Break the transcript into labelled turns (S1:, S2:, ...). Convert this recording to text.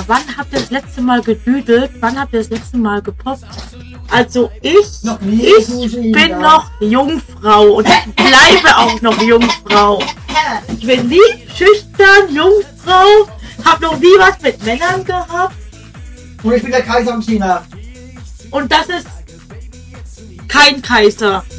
S1: wann habt ihr das letzte Mal gedüdelt? Wann habt ihr das letzte Mal gepoppt? Also ich bin noch Jungfrau und ich bleibe auch noch Jungfrau. Ich bin nie schüchtern, Jungfrau, hab noch nie was mit Männern gehabt.
S2: Und ich bin der Kaiser in China.
S1: Und das ist kein Kaiser.